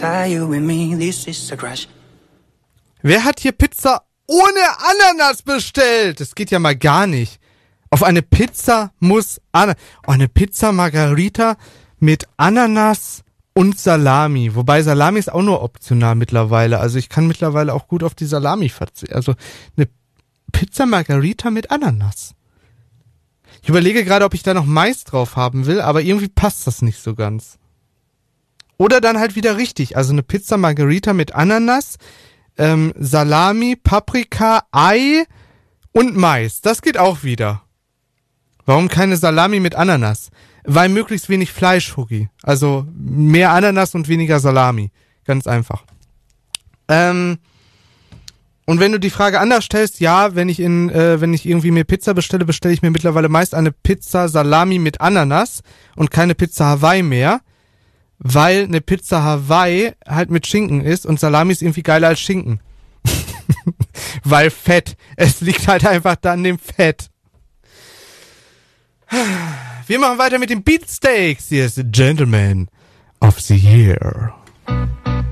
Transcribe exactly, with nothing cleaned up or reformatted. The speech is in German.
pizza, you and me, this is a crush. Wer hat hier Pizza ohne Ananas bestellt? Das geht ja mal gar nicht. Auf eine Pizza muss Ananas... Oh, eine Pizza Margarita mit Ananas und Salami. Wobei Salami ist auch nur optional mittlerweile. Also ich kann mittlerweile auch gut auf die Salami verzichten. Also eine Pizza Margarita mit Ananas. Ich überlege gerade, ob ich da noch Mais drauf haben will, aber irgendwie passt das nicht so ganz. Oder dann halt wieder richtig. Also eine Pizza Margarita mit Ananas, ähm, Salami, Paprika, Ei und Mais. Das geht auch wieder. Warum keine Salami mit Ananas? Weil möglichst wenig Fleisch, Hugi. Also mehr Ananas und weniger Salami. Ganz einfach. Ähm... Und wenn du die Frage anders stellst, ja, wenn ich in, äh, wenn ich irgendwie mir Pizza bestelle, bestelle ich mir mittlerweile meist eine Pizza Salami mit Ananas und keine Pizza Hawaii mehr, weil eine Pizza Hawaii halt mit Schinken ist und Salami ist irgendwie geiler als Schinken. Weil Fett. Es liegt halt einfach da an dem Fett. Wir machen weiter mit den Beatsteaks. Hier ist Gentleman of the Year.